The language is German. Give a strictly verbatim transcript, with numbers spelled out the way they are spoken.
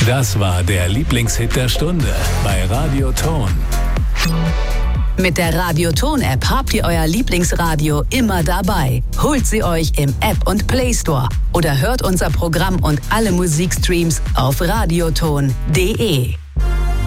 Das war der Lieblingshit der Stunde bei Radio Ton. Mit der Radio Ton-App habt ihr euer Lieblingsradio immer dabei. Holt sie euch im App und Play Store oder hört unser Programm und alle Musikstreams auf radioton punkt de.